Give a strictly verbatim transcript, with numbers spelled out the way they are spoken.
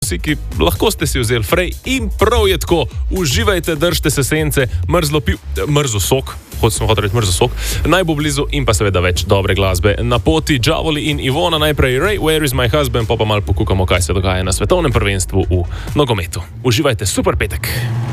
vsi, ki lahko ste si vzeli frej in prav je tako, uživajte, držite se sence, mrzlo piv, mrzo sok, kot smo hoteli reči, mrzo sok, naj bo blizu in pa seveda več dobre glasbe. Na poti Džavoli in Ivona, najprej Ray, Where is my husband, pa pa malo pokukamo, kaj se dogaja na svetovnem prvenstvu v nogometu. Uživajte, super petek!